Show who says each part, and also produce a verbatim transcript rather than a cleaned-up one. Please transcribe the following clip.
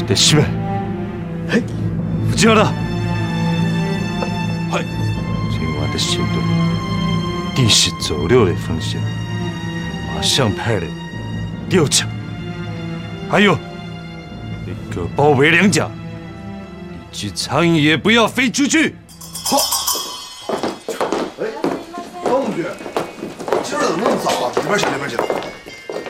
Speaker 1: 得西门，嘿，不叫了。嗨，今晚的行动，定是走漏了风险，马上派人调查。还有，那个包围两甲，一只苍蝇也不要飞出去。
Speaker 2: 好。哎，方同学，今儿怎么那么早啊？里边请，里边请。